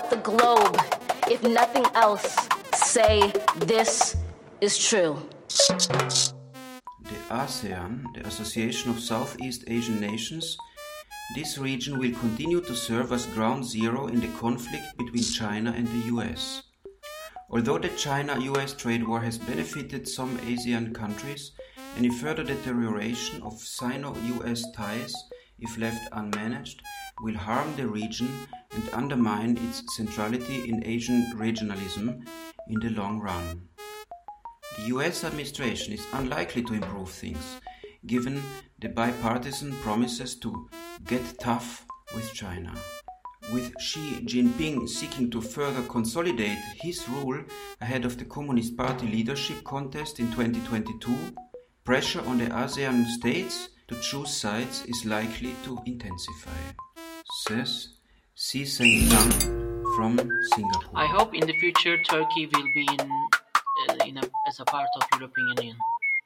throughout the globe. If nothing else, say this is true. The ASEAN, the Association of Southeast Asian Nations, this region will continue to serve as ground zero in the conflict between China and the US. Although the China-US trade war has benefited some ASEAN countries, any further deterioration of Sino-US ties, if left unmanaged, will harm the region and undermine its centrality in Asian regionalism in the long run. The US administration is unlikely to improve things, given the bipartisan promises to get tough with China. With Xi Jinping seeking to further consolidate his rule ahead of the Communist Party leadership contest in 2022, pressure on the ASEAN states to choose sides is likely to intensify, says Si Seng-tang from Singapore. I hope in the future Turkey will be as a part of European Union.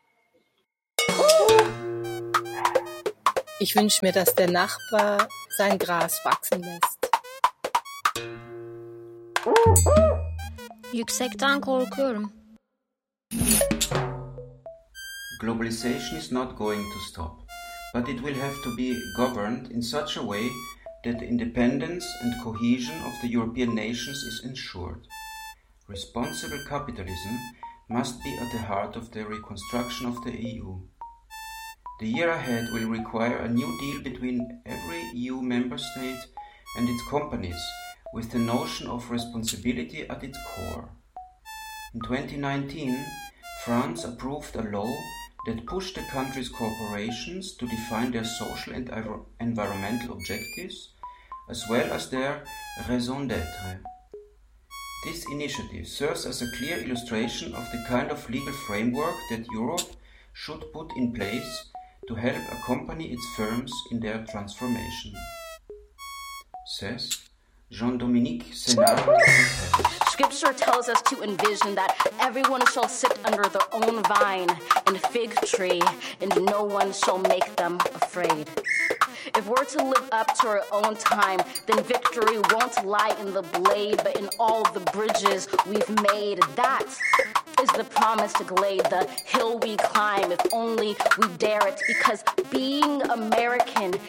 Ich wünsche mir, dass der Nachbar sein Gras wachsen lässt. Yüksekten korkuyorum. Globalization is not going to stop, but it will have to be governed in such a way that the independence and cohesion of the European nations is ensured. Responsible capitalism must be at the heart of the reconstruction of the EU. The year ahead will require a new deal between every EU member state and its companies, with the notion of responsibility at its core. In 2019, France approved a law that pushed the country's corporations to define their social and environmental objectives, as well as their raison d'être. This initiative serves as a clear illustration of the kind of legal framework that Europe should put in place to help accompany its firms in their transformation, says Jean-Dominique Senard. Scripture tells us to envision that everyone shall sit under their own vine and fig tree, and no one shall make them afraid. If we're to live up to our own time, then victory won't lie in the blade, but in all the bridges we've made. That is the promised glade, the hill we climb, if only we dare it, because being American